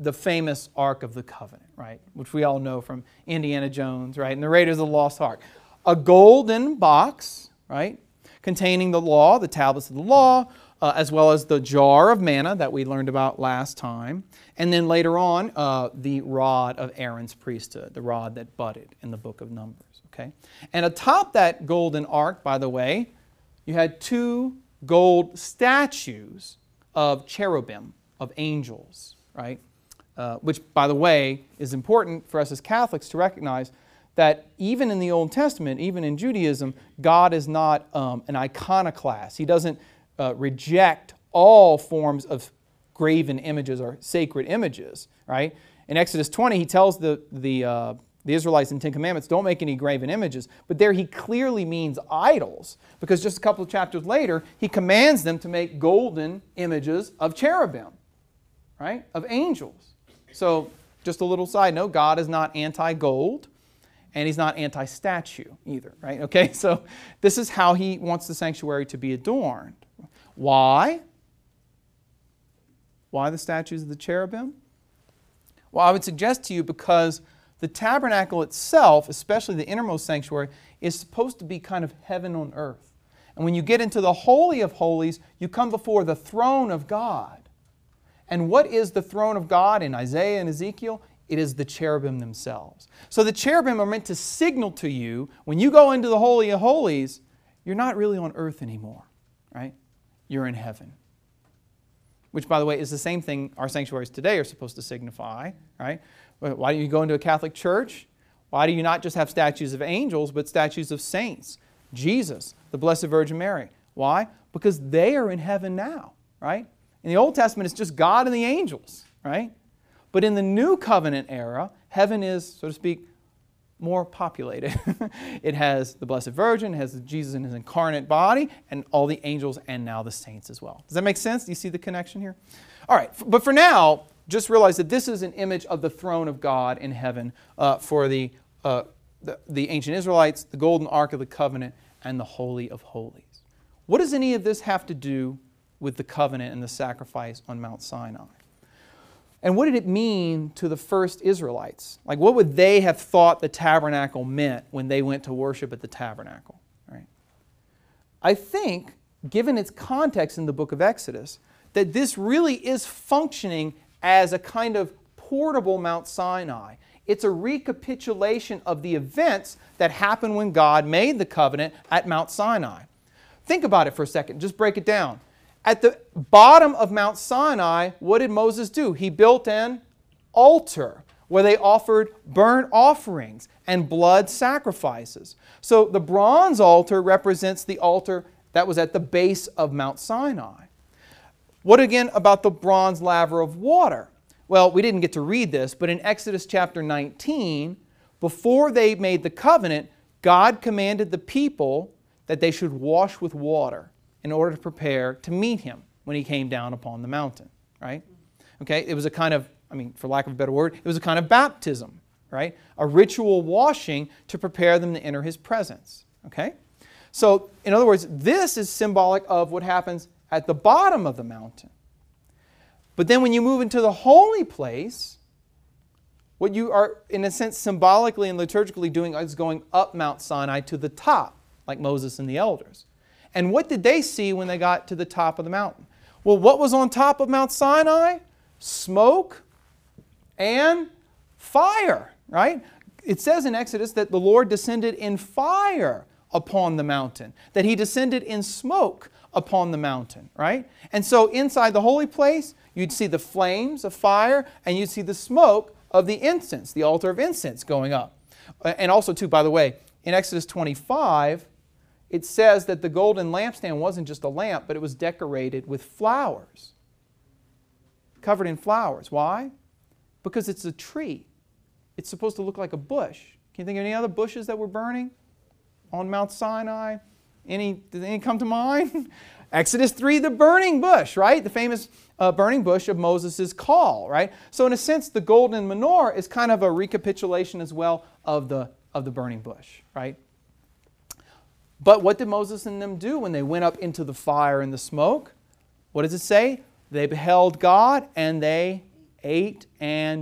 the famous Ark of the Covenant, right? Which we all know from Indiana Jones, right? And the Raiders of the Lost Ark. A golden box, right? Containing the law, the tablets of the law, as well as the jar of manna that we learned about last time. And then later on, the rod of Aaron's priesthood, the rod that budded in the book of Numbers, okay? And atop that golden ark, by the way, you had 2 gold statues of cherubim, of angels, right? Which, by the way, is important for us as Catholics to recognize that even in the Old Testament, even in Judaism, God is not an iconoclast. He doesn't reject all forms of graven images or sacred images, right? In Exodus 20, he tells the Israelites in 10 Commandments, don't make any graven images. But there he clearly means idols, because just a couple of chapters later, he commands them to make golden images of cherubim, right? Of angels. So just a little side note, God is not anti-gold, and He's not anti-statue either, right? Okay, so this is how He wants the sanctuary to be adorned. Why? Why the statues of the cherubim? Well, I would suggest to you because the tabernacle itself, especially the innermost sanctuary, is supposed to be kind of heaven on earth. And when you get into the Holy of Holies, you come before the throne of God. And what is the throne of God in Isaiah and Ezekiel? It is the cherubim themselves. So the cherubim are meant to signal to you, when you go into the Holy of Holies, you're not really on earth anymore, right? You're in heaven. Which, by the way, is the same thing our sanctuaries today are supposed to signify, right? Why do you go into a Catholic church? Why do you not just have statues of angels, but statues of saints? Jesus, the Blessed Virgin Mary. Why? Because they are in heaven now, right? In the Old Testament, it's just God and the angels, right? But in the New Covenant era, heaven is, so to speak, more populated. It has the Blessed Virgin, it has Jesus in His incarnate body, and all the angels, and now the saints as well. Does that make sense? Do you see the connection here? All right, but for now, just realize that this is an image of the throne of God in heaven for the ancient Israelites, the golden ark of the covenant, and the Holy of Holies. What does any of this have to do with the covenant and the sacrifice on Mount Sinai? And what did it mean to the first Israelites? Like, what would they have thought the tabernacle meant when they went to worship at the tabernacle? Right? I think, given its context in the book of Exodus, that this really is functioning as a kind of portable Mount Sinai. It's a recapitulation of the events that happened when God made the covenant at Mount Sinai. Think about it for a second. Just break it down. At the bottom of Mount Sinai, what did Moses do? He built an altar where they offered burnt offerings and blood sacrifices. So the bronze altar represents the altar that was at the base of Mount Sinai. What again about the bronze laver of water? Well, we didn't get to read this, but in Exodus chapter 19, before they made the covenant, God commanded the people that they should wash with water in order to prepare to meet Him when He came down upon the mountain, right? Okay, it was a kind of, for lack of a better word, it was a kind of baptism, right? A ritual washing to prepare them to enter His presence, okay? So, in other words, this is symbolic of what happens at the bottom of the mountain. But then when you move into the holy place, what you are, in a sense, symbolically and liturgically doing is going up Mount Sinai to the top, like Moses and the elders. And what did they see when they got to the top of the mountain? Well, what was on top of Mount Sinai? Smoke and fire, right? It says in Exodus that the Lord descended in fire upon the mountain, that He descended in smoke upon the mountain, right? And so inside the holy place, you'd see the flames of fire and you'd see the smoke of the incense, the altar of incense going up. And also, too, by the way, in Exodus 25, it says that the golden lampstand wasn't just a lamp, but it was decorated with flowers. Covered in flowers. Why? Because it's a tree. It's supposed to look like a bush. Can you think of any other bushes that were burning on Mount Sinai? Did any come to mind? Exodus 3, the burning bush, right? The famous burning bush of Moses' call, right? So in a sense, the golden menorah is kind of a recapitulation as well of the burning bush, right? But what did Moses and them do when they went up into the fire and the smoke? What does it say? They beheld God and they ate and